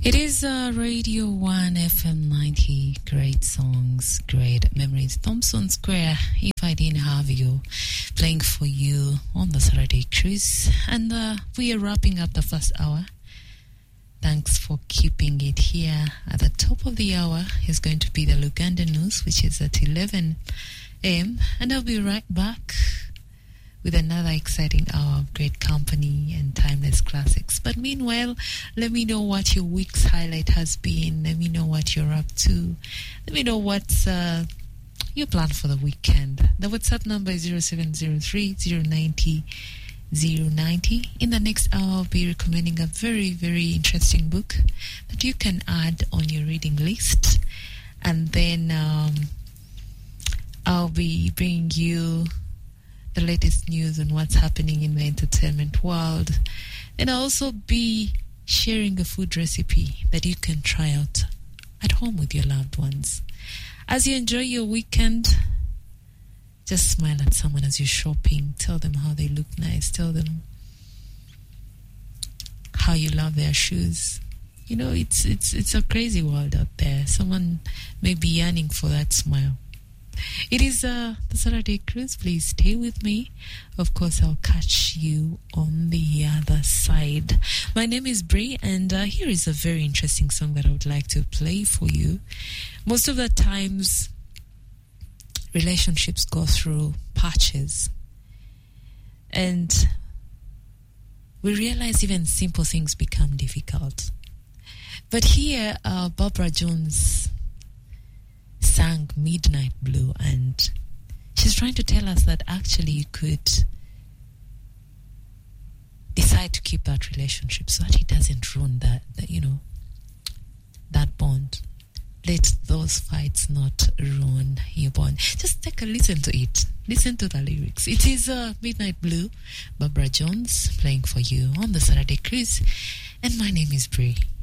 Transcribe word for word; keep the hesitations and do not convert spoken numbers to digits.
It is uh, Radio one F M ninety. Great songs, great memories. Thompson Square, if I didn't have you, playing for you on the Saturday cruise. And uh, we are wrapping up the first hour. Thanks for keeping it here. At the top of the hour is going to be the Luganda News, which is at eleven a.m. And I'll be right back with another exciting hour of great company and timeless classics. But meanwhile, let me know what your week's highlight has been. Let me know what you're up to. Let me know what's uh, your plan for the weekend. The WhatsApp number is zero seven zero three zero nine zero zero nine zero. In the next hour, I'll be recommending a very, very interesting book that you can add on your reading list. And then um, I'll be bringing you the latest news on what's happening in the entertainment world. And I'll also be sharing a food recipe that you can try out at home with your loved ones. As you enjoy your weekend, just smile at someone as you're shopping. Tell them how they look nice. Tell them how you love their shoes. You know, it's it's it's a crazy world out there. Someone may be yearning for that smile. It is uh, the Saturday cruise. Please stay with me. Of course, I'll catch you on the other side. My name is Brie, and uh, here is a very interesting song that I would like to play for you. Most of the times, relationships go through patches, and we realize even simple things become difficult. But here, uh, Barbara Jones sang Midnight Blue, and she's trying to tell us that actually you could decide to keep that relationship so that it doesn't ruin that, that you know, that bond. Let those fights not ruin your bond. Just take a listen to it. Listen to the lyrics. It is uh, Midnight Blue, Barbara Jones playing for you on the Saturday cruise, and my name is Brie.